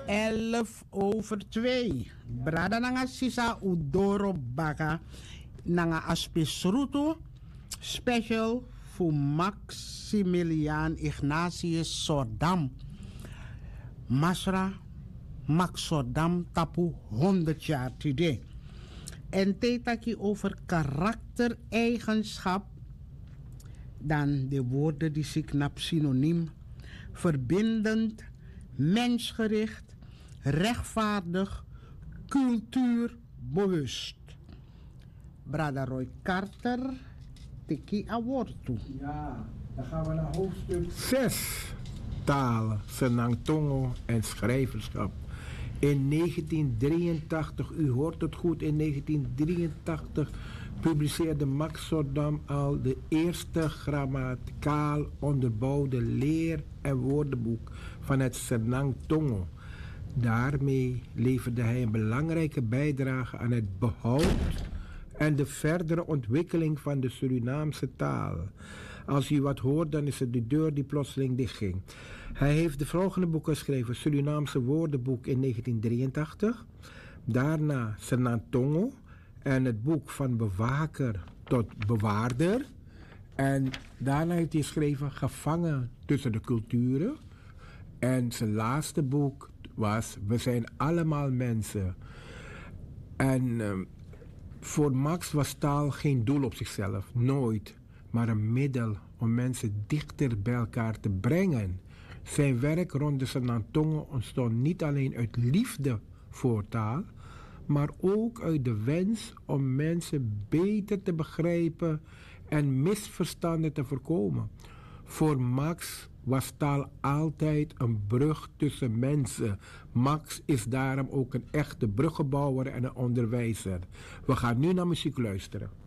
11:02. Brada nanga sisa udoro baka nanga aspesruto special voor Maximilian Ignatius Sordam. Masra Max Sordam tapu 100 jaar today. En tetaki over karaktereigenschap. Dan de woorden die ik knap synoniem. Verbindend, mensgericht, rechtvaardig, cultuurbewust. Brada Roy Carter, tiki award toe. Ja, dan gaan we naar hoofdstuk 6. Talen, Senang Tongo en schrijverschap. In 1983, u hoort het goed, in 1983 publiceerde Max Sordam al de eerste grammaticaal onderbouwde leer- en woordenboek van het Senang Tongo. Daarmee leverde hij een belangrijke bijdrage aan het behoud en de verdere ontwikkeling van de Surinaamse taal. Als u wat hoort, dan is het de deur die plotseling dichtging. Hij heeft de volgende boeken geschreven: Surinaamse woordenboek in 1983. Daarna Senang Tongo en het boek van bewaker tot bewaarder. En daarna heeft hij geschreven Gevangen tussen de culturen. En zijn laatste boek was We zijn allemaal mensen. En voor Max was taal geen doel op zichzelf, nooit, maar een middel om mensen dichter bij elkaar te brengen. Zijn werk rond de Senang Tongo ontstond niet alleen uit liefde voor taal, maar ook uit de wens om mensen beter te begrijpen en misverstanden te voorkomen. Voor Max was taal altijd een brug tussen mensen. Max is daarom ook een echte bruggenbouwer en een onderwijzer. We gaan nu naar muziek luisteren.